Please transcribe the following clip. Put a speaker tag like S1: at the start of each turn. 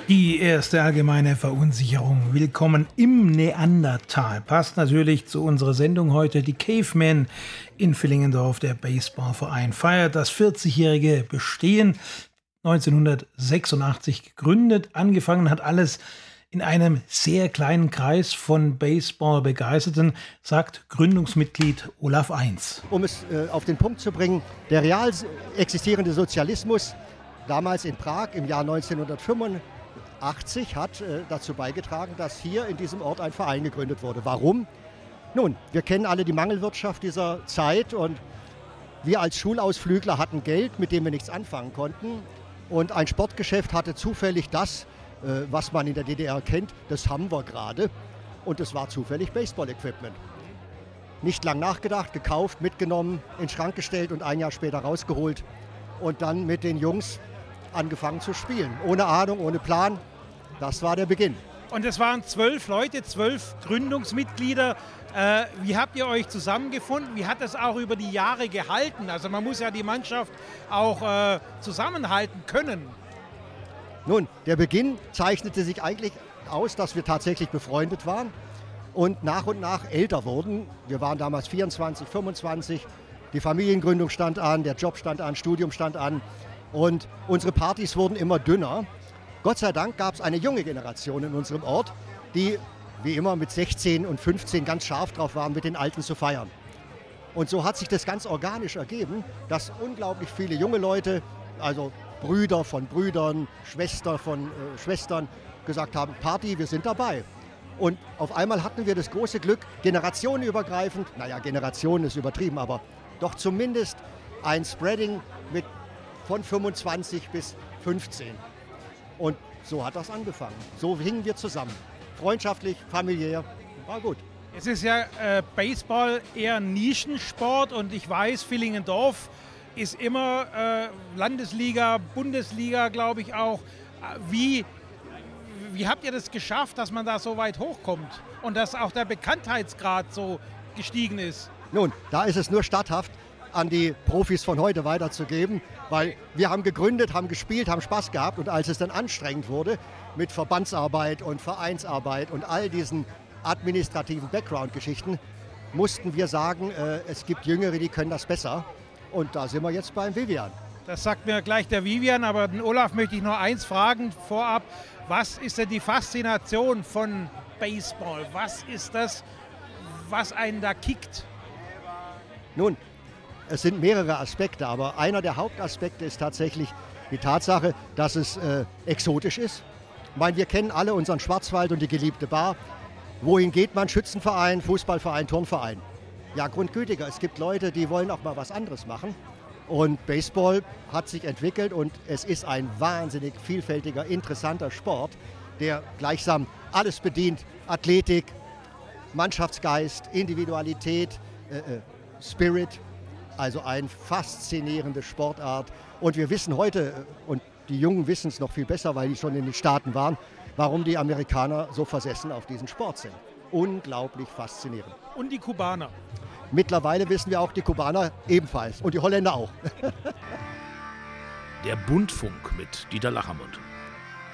S1: Die erste allgemeine Verunsicherung. Willkommen im Neandertal. Passt natürlich zu unserer Sendung heute. Die Cavemen in Villingendorf, der Baseballverein, feiert das 40-jährige Bestehen. 1986 gegründet. Angefangen hat alles in einem sehr kleinen Kreis von Baseball-Begeisterten, sagt Gründungsmitglied Olaf Eins.
S2: Um es auf den Punkt zu bringen, der real existierende Sozialismus, damals in Prag im Jahr 1985, hat dazu beigetragen, dass hier in diesem Ort ein Verein gegründet wurde. Warum? Nun, wir kennen alle die Mangelwirtschaft dieser Zeit und wir als Schulausflügler hatten Geld, mit dem wir nichts anfangen konnten. Und ein Sportgeschäft hatte zufällig das, was man in der DDR kennt, das haben wir gerade. Und es war zufällig Baseball-Equipment. Nicht lang nachgedacht, gekauft, mitgenommen, in den Schrank gestellt und ein Jahr später rausgeholt. Und dann mit den Jungs angefangen zu spielen. Ohne Ahnung, ohne Plan. Das war der Beginn.
S1: Und es waren 12 Leute, 12 Gründungsmitglieder. Wie habt ihr euch zusammengefunden? Wie hat das auch über die Jahre gehalten? Also man muss ja die Mannschaft auch zusammenhalten können.
S2: Nun, der Beginn zeichnete sich eigentlich aus, dass wir tatsächlich befreundet waren und nach älter wurden. Wir waren damals 24, 25. Die Familiengründung stand an, der Job stand an, Studium stand an. Und unsere Partys wurden immer dünner. Gott sei Dank gab es eine junge Generation in unserem Ort, die wie immer mit 16 und 15 ganz scharf drauf waren, mit den Alten zu feiern. Und so hat sich das ganz organisch ergeben, dass unglaublich viele junge Leute, also Brüder von Brüdern, Schwester von Schwestern, gesagt haben, Party, wir sind dabei. Und auf einmal hatten wir das große Glück, generationenübergreifend, Generationen ist übertrieben, aber doch zumindest ein Spreading von 25 bis 15. Und so hat das angefangen. So hingen wir zusammen. Freundschaftlich, familiär, war gut.
S1: Es ist ja Baseball eher Nischensport und ich weiß, Villingendorf ist immer Landesliga, Bundesliga, glaube ich auch. Wie habt ihr das geschafft, dass man da so weit hochkommt und dass auch der Bekanntheitsgrad so gestiegen ist?
S2: Nun, da ist es nur statthaft, an die Profis von heute weiterzugeben, weil wir haben gegründet, haben gespielt, haben Spaß gehabt und als es dann anstrengend wurde mit Verbandsarbeit und Vereinsarbeit und all diesen administrativen Background-Geschichten, mussten wir sagen, es gibt Jüngere, die können das besser und da sind wir jetzt beim Vivian.
S1: Das sagt mir gleich der Vivian, aber den Olaf möchte ich noch eins fragen vorab. Was ist denn die Faszination von Baseball? Was ist das, was einen da kickt?
S2: Nun, es sind mehrere Aspekte, aber einer der Hauptaspekte ist tatsächlich die Tatsache, dass es exotisch ist. Ich meine, wir kennen alle unseren Schwarzwald und die geliebte Bar. Wohin geht man? Schützenverein, Fußballverein, Turnverein. Ja, grundgütiger. Es gibt Leute, die wollen auch mal was anderes machen. Und Baseball hat sich entwickelt und es ist ein wahnsinnig vielfältiger, interessanter Sport, der gleichsam alles bedient. Athletik, Mannschaftsgeist, Individualität, Spirit. Also eine faszinierende Sportart. Und wir wissen heute, und die Jungen wissen es noch viel besser, weil die schon in den Staaten waren, warum die Amerikaner so versessen auf diesen Sport sind. Unglaublich faszinierend.
S1: Und die Kubaner.
S2: Mittlerweile wissen wir auch, die Kubaner ebenfalls und die Holländer auch.
S3: Der Bundfunk mit Dieter Lachermund.